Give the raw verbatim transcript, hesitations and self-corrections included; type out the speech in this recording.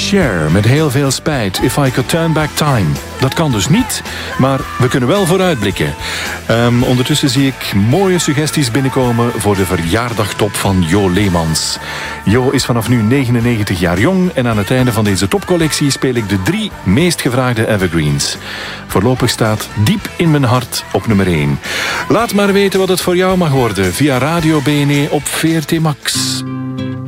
Cher met heel veel spijt. If I Could Turn Back Time. Dat kan dus niet, maar we kunnen wel vooruitblikken. Um, ondertussen zie ik mooie suggesties binnenkomen voor de verjaardagtop van Jo Leemans. Jo is vanaf nu negenennegentig jaar jong en aan het einde van deze topcollectie speel ik de drie meest gevraagde evergreens. Voorlopig staat Diep in mijn hart op nummer één. Laat maar weten wat het voor jou mag worden via Radio B N E op V R T Max.